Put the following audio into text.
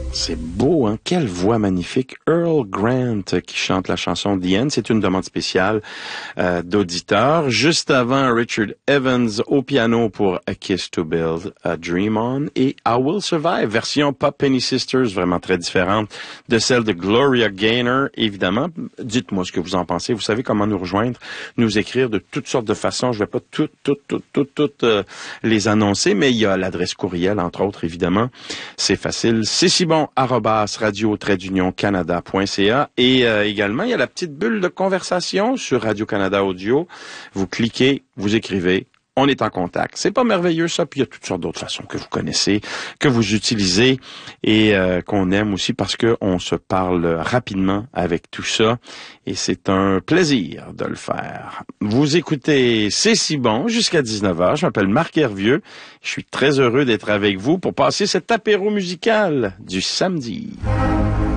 C'est beau, hein? Quelle voix magnifique. Earl Grant qui chante la chanson The End. C'est une demande spéciale d'auditeurs. Juste avant, Richard Evans au piano pour A Kiss to Build a Dream On et I Will Survive, version Pop Penny Sisters, vraiment très différente de celle de Gloria Gaynor, évidemment. Dites-moi ce que vous en pensez. Vous savez comment nous rejoindre, nous écrire de toutes sortes de façons. Je vais pas toutes les annoncer, mais il y a l'adresse courriel, entre autres, évidemment. C'est facile. C'est si bon. @radio-canada.ca et également il y a la petite bulle de conversation sur Radio-Canada Audio. Vous cliquez, vous écrivez, on est en contact. C'est pas merveilleux ça, puis il y a toutes sortes d'autres façons que vous connaissez, que vous utilisez et qu'on aime aussi parce que on se parle rapidement avec tout ça et c'est un plaisir de le faire. Vous écoutez C'est si bon jusqu'à 19h. Je m'appelle Marc Hervieux. Je suis très heureux d'être avec vous pour passer cet apéro musical du samedi.